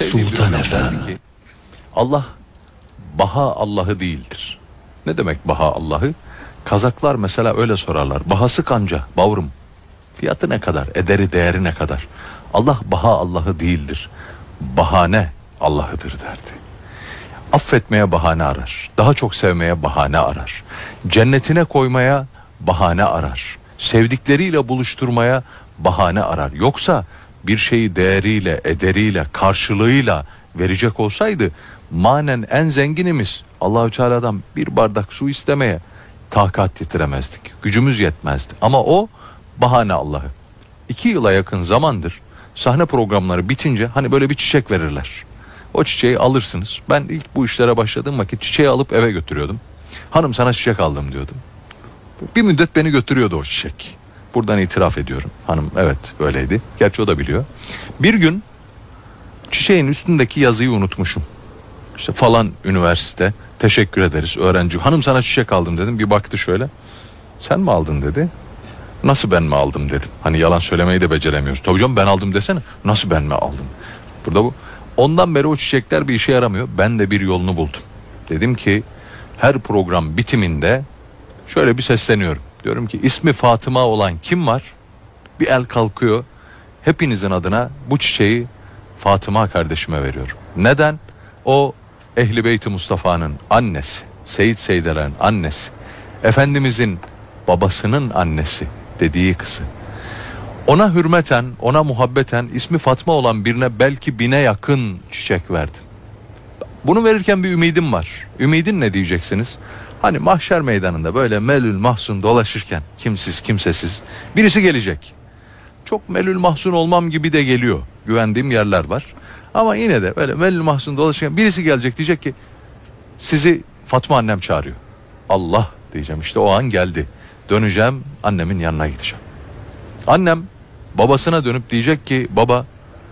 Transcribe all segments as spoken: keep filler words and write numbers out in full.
Sultan Efendi. Ki, Allah Baha Allah'ı değildir. Ne demek Baha Allah'ı? Kazaklar mesela öyle sorarlar. Bahası kanca, bavrum. Fiyatı ne kadar? Ederi değeri ne kadar? Allah Baha Allah'ı değildir. Bahane Allah'ıdır derdi. Affetmeye bahane arar. Daha çok sevmeye bahane arar. Cennetine koymaya bahane arar. Sevdikleriyle buluşturmaya bahane arar. Yoksa bir şeyi değeriyle, ederiyle, karşılığıyla verecek olsaydı manen en zenginimiz Allahü Teala'dan bir bardak su istemeye takat yetiremezdik. Gücümüz yetmezdi. Ama o bahane Allah'ı. İki yıla yakın zamandır sahne programları bitince hani böyle bir çiçek verirler. O çiçeği alırsınız. Ben ilk bu işlere başladığım vakit çiçeği alıp eve götürüyordum. Hanım sana çiçek aldım diyordum. Bir müddet beni götürüyordu o çiçek. Buradan itiraf ediyorum. Hanım evet öyleydi. Gerçi o da biliyor. Bir gün çiçeğin üstündeki yazıyı unutmuşum. İşte falan üniversite teşekkür ederiz öğrenci. Hanım sana çiçek aldım dedim. Bir baktı şöyle. Sen mi aldın dedi. Nasıl ben mi aldım dedim. Hani yalan söylemeyi de beceremiyoruz. Tabii canım ben aldım desene. Nasıl ben mi aldım? Burada bu. Ondan beri o çiçekler bir işe yaramıyor. Ben de bir yolunu buldum. Dedim ki her program bitiminde şöyle bir sesleniyorum. Diyorum ki ismi Fatıma olan kim var? Bir el kalkıyor. Hepinizin adına bu çiçeği Fatıma kardeşime veriyorum. Neden? O Ehl-i Beyt-i Mustafa'nın annesi. Seyyid Seyyideler'in annesi. Efendimizin babasının annesi dediği kızı. Ona hürmeten, ona muhabbeten ismi Fatma olan birine belki bine yakın çiçek verdim. Bunu verirken bir ümidim var. Ümidin ne diyeceksiniz? Hani mahşer meydanında böyle melül mahzun dolaşırken kimsiz kimsesiz birisi gelecek. Çok melül mahzun olmam gibi de geliyor. Güvendiğim yerler var. Ama yine de böyle melül mahzun dolaşırken birisi gelecek diyecek ki sizi Fatma annem çağırıyor. Allah diyeceğim işte o an geldi. Döneceğim annemin yanına gideceğim. Annem babasına dönüp diyecek ki baba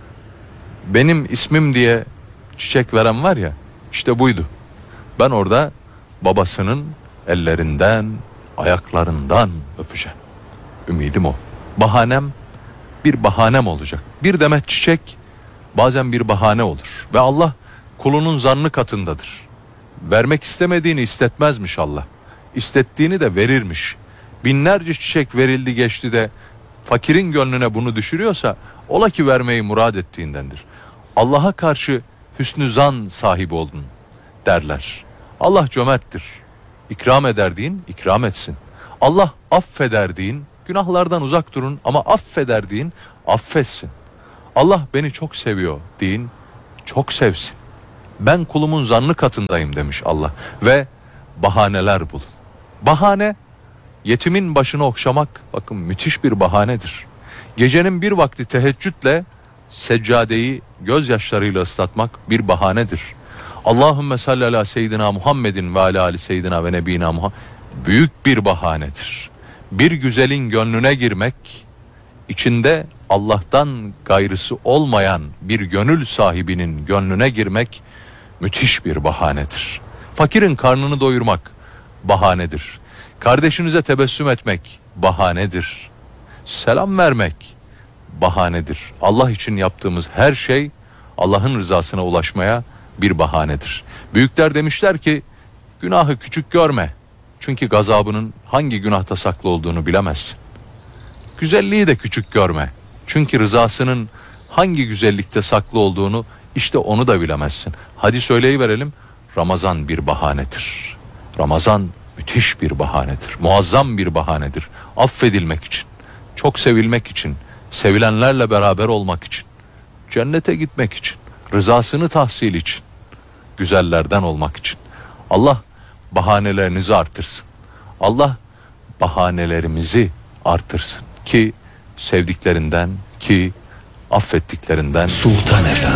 benim ismim diye çiçek veren var ya işte buydu. Ben orada babasının ellerinden ayaklarından öpeceğim. Ümidim o. Bahanem bir bahanem olacak. Bir demet çiçek bazen bir bahane olur. Ve Allah kulunun zannı katındadır. Vermek istemediğini istetmezmiş Allah. İstettiğini de verirmiş. Binlerce çiçek verildi geçti de fakirin gönlüne bunu düşürüyorsa ola ki vermeyi murad ettiğindendir. Allah'a karşı hüsnü zan sahibi oldun derler. Allah cömerttir. İkram eder deyin, ikram etsin. Allah affeder deyin, günahlardan uzak durun ama affeder deyin, affetsin. Allah beni çok seviyor deyin, çok sevsin. Ben kulumun zannı katındayım demiş Allah. Ve bahaneler bulun. Bahane, yetimin başını okşamak, bakın müthiş bir bahanedir. Gecenin bir vakti teheccüdle seccadeyi gözyaşlarıyla ıslatmak bir bahanedir. Allahümme salli ala seyyidina Muhammedin ve ala ali seyyidina ve nebina Muhammed büyük bir bahanedir. Bir güzelin gönlüne girmek, içinde Allah'tan gayrısı olmayan bir gönül sahibinin gönlüne girmek müthiş bir bahanedir. Fakirin karnını doyurmak bahanedir. Kardeşinize tebessüm etmek bahanedir. Selam vermek bahanedir. Allah için yaptığımız her şey Allah'ın rızasına ulaşmaya bir bahanedir. Büyükler demişler ki günahı küçük görme. Çünkü gazabının hangi günahta saklı olduğunu bilemezsin. Güzelliği de küçük görme. Çünkü rızasının hangi güzellikte saklı olduğunu işte onu da bilemezsin. Hadi söyleyiverelim, Ramazan bir bahanedir. Ramazan müthiş bir bahanedir. Muazzam bir bahanedir. Affedilmek için, çok sevilmek için, sevilenlerle beraber olmak için, cennete gitmek için, rızasını tahsil için, güzellerden olmak için. Allah bahanelerinizi artırsın. Allah bahanelerimizi artırsın ki sevdiklerinden, ki affettiklerinden Sultan Efendi.